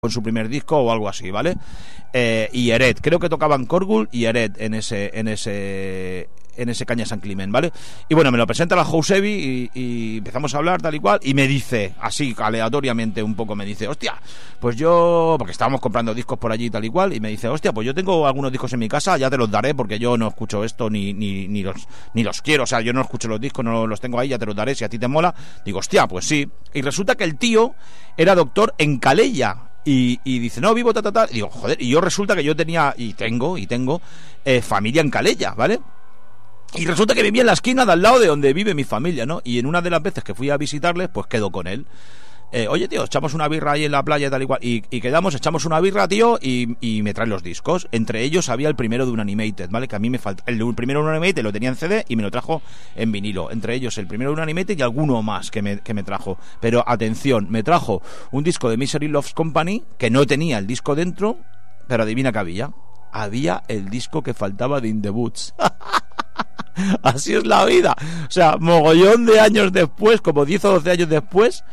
con su primer disco o algo así, ¿vale? Y Eret, creo que tocaban Korgul y Eret en ese Caña San Climent, ¿vale? Y bueno, me lo presenta la Jousevi y empezamos a hablar tal y cual, y me dice, así aleatoriamente un poco, me dice, hostia, pues yo, porque estábamos comprando discos por allí tal y cual, y me dice, hostia, pues yo tengo algunos discos en mi casa, ya te los daré, porque yo no escucho esto ni los quiero, o sea, yo no escucho los discos, no los tengo ahí, ya te los daré, si a ti te mola. Digo, hostia, pues sí. Y resulta que el tío era doctor en Calella. Y dice, no, vivo ta. Y digo, joder, y yo resulta que yo tenía, y tengo familia en Calella, ¿vale? Y resulta que vivía en la esquina de al lado de donde vive mi familia, ¿no? Y en una de las veces que fui a visitarles, pues quedo con él. Oye, tío, echamos una birra ahí en la playa tal y cual. Y quedamos, echamos una birra, tío, y me traen los discos. Entre ellos había el primero de Unanimated, ¿vale? Que a mí me falta. El primero de Unanimated lo tenía en CD y me lo trajo en vinilo. Entre ellos el primero de Unanimated y alguno más que me trajo. Pero atención, me trajo un disco de Misery Loves Company que no tenía el disco dentro, pero adivina qué había. Había el disco que faltaba de In the Woods. Así es la vida. O sea, mogollón de años después, como 10 o 12 años después,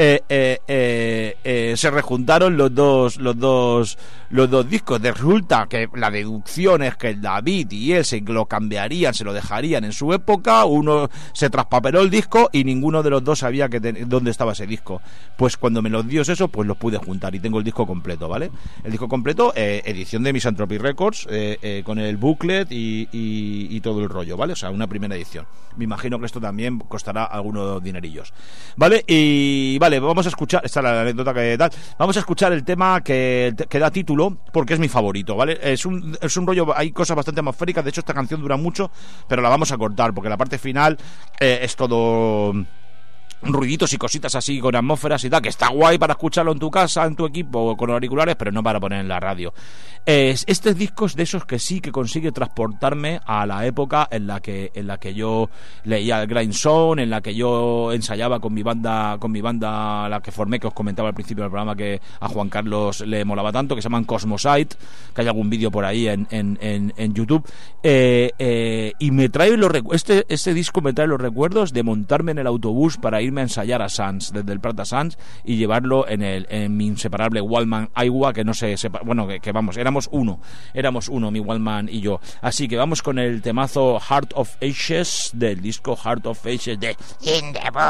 se rejuntaron los dos discos. Resulta que la deducción es que el David y él se lo cambiarían, se lo dejarían en su época. Uno se traspapeló el disco y ninguno de los dos sabía dónde estaba ese disco. Pues cuando me los dio eso, pues los pude juntar y tengo el disco completo, ¿vale? El disco completo, edición de Misanthropy Records, con el booklet y todo el rollo, ¿vale? O sea, una primera edición. Me imagino que esto también costará algunos dinerillos, ¿vale? Y vale, vamos a escuchar, esta es la anécdota que tal, vamos a escuchar el tema que da título, porque es mi favorito, ¿vale? Es un rollo, hay cosas bastante atmosféricas, de hecho esta canción dura mucho, pero la vamos a cortar, porque la parte final es todo ruiditos y cositas así con atmósferas y tal, que está guay para escucharlo en tu casa, en tu equipo, con auriculares, pero no para poner en la radio. Este disco es de esos que sí que consigue transportarme a la época en la que yo leía el Grindstone, en la que yo ensayaba con mi banda la que formé, que os comentaba al principio del programa, que a Juan Carlos le molaba tanto, que se llaman Cosmosite, que hay algún vídeo por ahí en YouTube, y me trae este disco me trae los recuerdos de montarme en el autobús para irme a ensayar a Sans, desde el Prat a Sans, y llevarlo en mi inseparable Wallman Aiwa, que no se sepa, bueno, que vamos, éramos uno, mi Wallman y yo. Así que vamos con el temazo Heart of Ashes del disco Heart of Ashes de In the Woods.